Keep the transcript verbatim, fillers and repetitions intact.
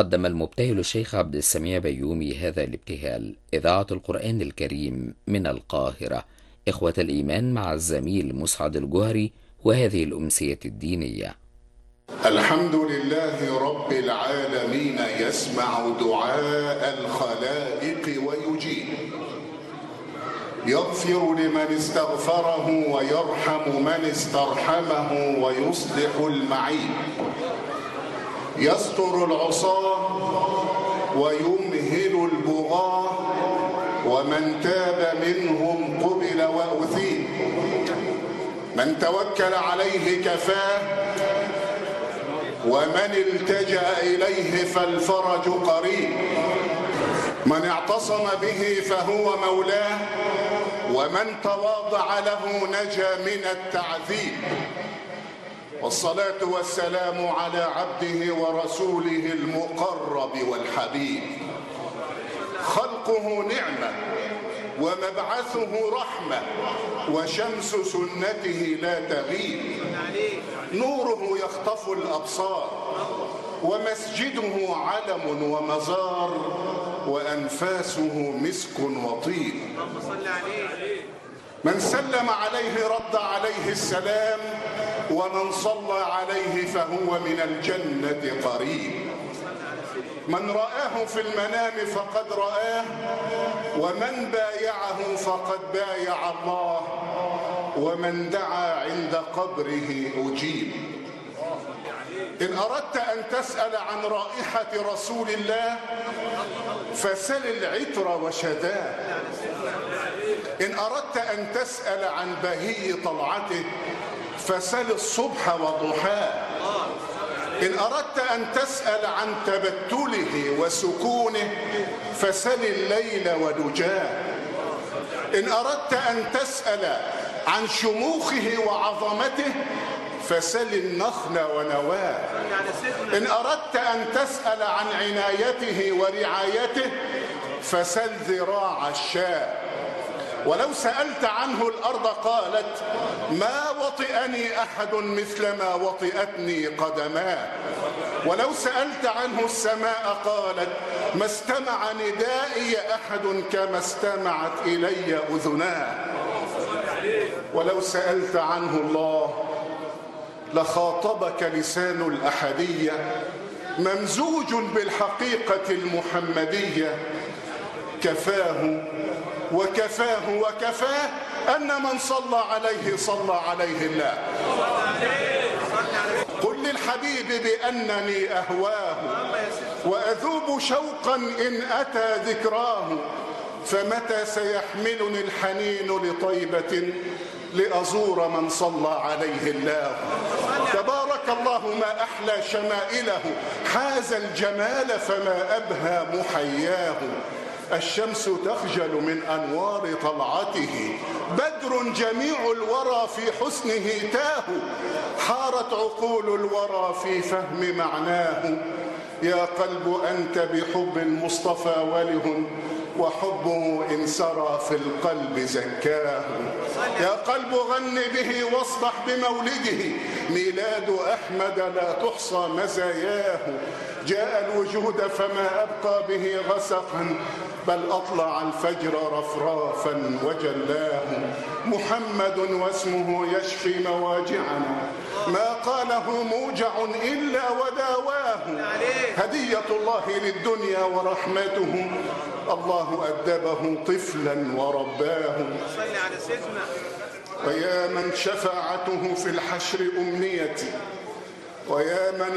قدم المبتهل الشيخ عبد السميع بيومي هذا الابتهال. إذاعة القرآن الكريم من القاهرة. إخوة الإيمان مع الزميل مسعد الجهري وهذه الأمسية الدينية. الحمد لله رب العالمين يسمع دعاء الخلائق ويجيب، يغفر لمن استغفره ويرحم من استرحمه ويصلح المعيب، يستر العصاة ويمهل البغاة، ومن تاب منهم قبل وأثيب، من توكل عليه كفاه، ومن التجأ إليه فالفرج قريب، من اعتصم به فهو مولاه، ومن تواضع له نجا من التعذيب. والصلاة والسلام على عبده ورسوله المقرب والحبيب، خلقه نعمة ومبعثه رحمة، وشمس سنته لا تغيب، نوره يخطف الأبصار، ومسجده علم ومزار، وأنفاسه مسك وطيب. من سلم عليه رد عليه السلام، ومن صلى عليه فهو من الجنة قريب. من رآه في المنام فقد رآه، ومن بايعه فقد بايع الله، ومن دعا عند قبره أجيب. إن أردت أن تسأل عن رائحة رسول الله فسل العطر وشداه، إن أردت أن تسأل عن بهي طلعته فسل الصبح وضحاه، إن أردت أن تسأل عن تبتله وسكونه فسل الليل ودجاه، إن أردت أن تسأل عن شموخه وعظمته فسل النخل ونواه، إن أردت أن تسأل عن عنايته ورعايته فسل ذراع الشاة. ولو سألت عنه الأرض قالت ما وطئني أحد مثل ما وطئتني قدماه، ولو سألت عنه السماء قالت ما استمع ندائي أحد كما استمعت إلي أذناه، ولو سألت عنه الله لخاطبك لسان الأحدية ممزوج بالحقيقة المحمدية، كفاه وكفاه وكفاه أن من صلى عليه صلى عليه الله. قل للحبيب بأنني أهواه، وأذوب شوقا إن أتى ذكراه، فمتى سيحملني الحنين لطيبة لأزور من صلى عليه الله. تبارك الله ما أحلى شمائله، حاز الجمال فما أبهى محياه، الشمس تخجل من أنوار طلعته، بدر جميع الورى في حسنه تاه، حارت عقول الورى في فهم معناه، يا قلب أنت بحب المصطفى وله، وحبه إن سرى في القلب زكاه، يا قلب غن به واصبح بمولده، ميلاد أحمد لا تحصى مزاياه، جاء الوجود فما أبقى به غسقا، بل أطلع الفجر رفرافا وجلاه، محمد واسمه يشفي مواجعنا، ما قاله موجع إلا وداواه، هدية الله للدنيا ورحمته، الله أدبه طفلا ورباه. ويا من شفاعته في الحشر أمنيتي، ويا من